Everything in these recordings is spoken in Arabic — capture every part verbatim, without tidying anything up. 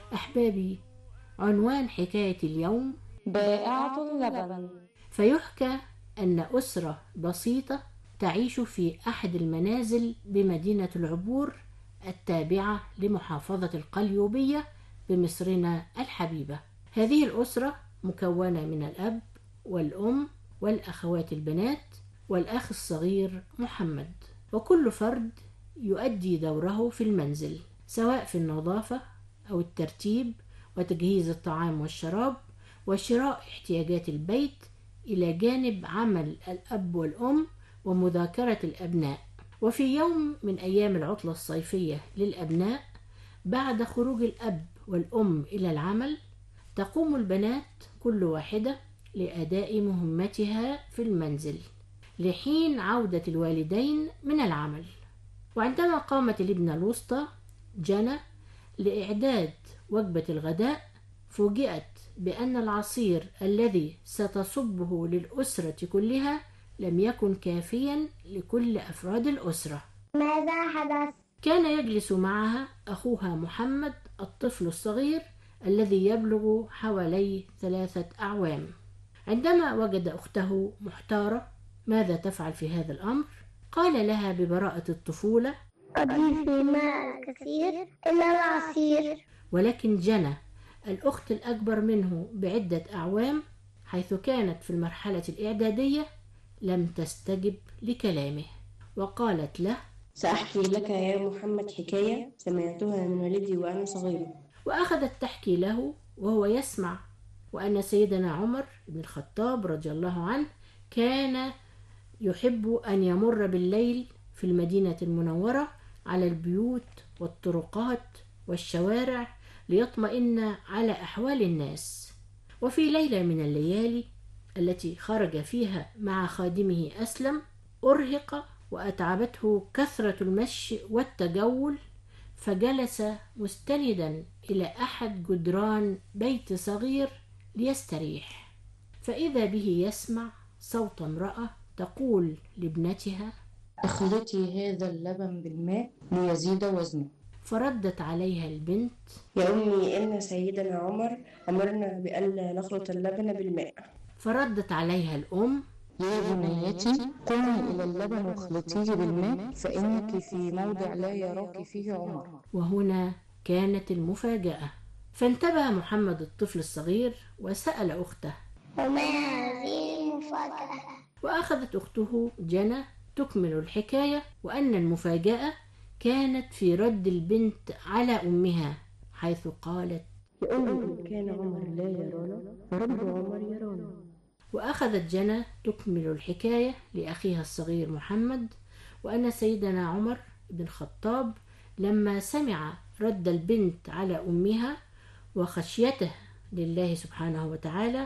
أحبابي، عنوان حكاية اليوم بائعة اللبن. فيحكى أن أسرة بسيطة تعيش في أحد المنازل بمدينة العبور التابعة لمحافظة القليوبية بمصرنا الحبيبة. هذه الأسرة مكونة من الأب والأم والأخوات البنات والأخ الصغير محمد، وكل فرد يؤدي دوره في المنزل، سواء في النظافة أو الترتيب وتجهيز الطعام والشراب وشراء احتياجات البيت، إلى جانب عمل الأب والأم ومذاكرة الأبناء. وفي يوم من أيام العطلة الصيفية للأبناء، بعد خروج الأب والأم إلى العمل، تقوم البنات كل واحدة لأداء مهمتها في المنزل لحين عودة الوالدين من العمل. وعندما قامت الابنة الوسطى جنى لإعداد وجبة الغداء، فوجئت بأن العصير الذي ستصبه للأسرة كلها لم يكن كافيا لكل أفراد الأسرة. ماذا حدث؟ كان يجلس معها أخوها محمد الطفل الصغير الذي يبلغ حوالي ثلاثة أعوام. عندما وجد أخته محتارة ماذا تفعل في هذا الأمر، قال لها ببراءة الطفولة: أضيفي ماء الكثير إلى العصير. ولكن جنى الأخت الأكبر منه بعدة أعوام، حيث كانت في المرحلة الإعدادية، لم تستجب لكلامه، وقالت له: سأحكي لك يا محمد حكاية سمعتها من والدي وأنا صغير. وأخذت تحكي له وهو يسمع، وأن سيدنا عمر بن الخطاب رضي الله عنه كان يحب أن يمر بالليل في المدينة المنورة على البيوت والطرقات والشوارع ليطمئن على أحوال الناس. وفي ليلة من الليالي التي خرج فيها مع خادمه أسلم، أرهق وأتعبته كثرة المشي والتجول، فجلس مستندا إلى أحد جدران بيت صغير ليستريح، فإذا به يسمع صوت امرأة تقول لابنتها: أخلطي هذا اللبن بالماء ليزيد وزنه. فردت عليها البنت: يا أمي، إن سيدنا عمر أمرنا بألا نخلط اللبن بالماء. فردت عليها الأم: يا بنيتي، قومي إلى اللبن واخلطيه بالماء، فإنك في موضع لا يراك فيه عمر. وهنا كانت المفاجأة، فانتبه محمد الطفل الصغير وسأل أخته: وما هذه المفاجأة؟ وأخذت أخته جنى تكمل الحكاية، وأن المفاجأة كانت في رد البنت على أمها، حيث قالت: يا أمي، كان عمر لا يرانا ورب عمر يرانا. وأخذت جنى تكمل الحكاية لأخيها الصغير محمد، وأن سيدنا عمر بن الخطاب لما سمع رد البنت على أمها وخشيته لله سبحانه وتعالى،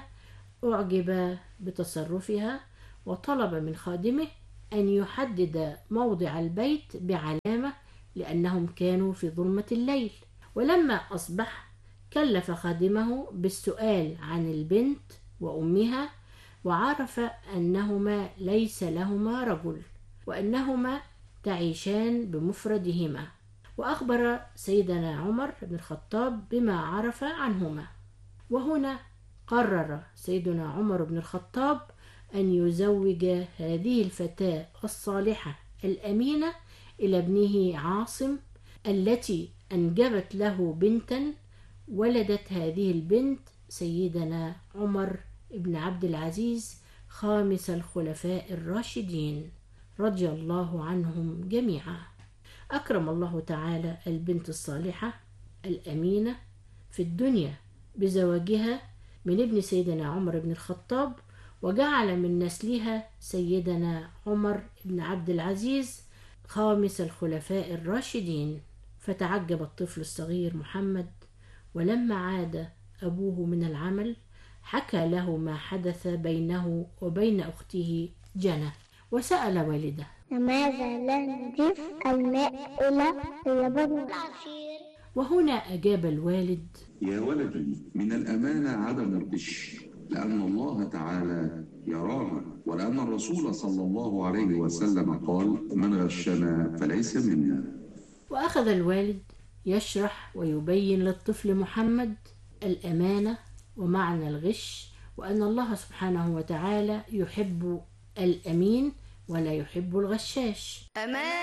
أعجب بتصرفها، وطلب من خادمه أن يحدد موضع البيت بعلامة، لأنهم كانوا في ظلمة الليل. ولما أصبح كلف خادمه بالسؤال عن البنت وأمها، وعرف أنهما ليس لهما رجل، وأنهما تعيشان بمفردهما، وأخبر سيدنا عمر بن الخطاب بما عرف عنهما. وهنا قرر سيدنا عمر بن الخطاب أن يزوج هذه الفتاة الصالحة الأمينة إلى ابنه عاصم، التي أنجبت له بنتا، ولدت هذه البنت سيدنا عمر بن عبد العزيز خامس الخلفاء الراشدين رضي الله عنهم جميعا. أكرم الله تعالى البنت الصالحة الأمينة في الدنيا بزواجها من ابن سيدنا عمر بن الخطاب، وجعل من نسلها سيدنا عمر بن عبد العزيز خامس الخلفاء الراشدين. فتعجب الطفل الصغير محمد، ولما عاد أبوه من العمل حكى له ما حدث بينه وبين أخته جنى، وسأل والده: لماذا لا نضيف الماء إلى اللبن والعصير؟ وهنا أجاب الوالد: يا ولدي، من الأمانة عدم الغش، لأن الله تعالى يرانا، ولأن الرسول صلى الله عليه وسلم قال: من غشنا فليس منا. وأخذ الوالد يشرح ويبين للطفل محمد الأمانة ومعنى الغش، وأن الله سبحانه وتعالى يحب الأمين ولا يحب الغشاش.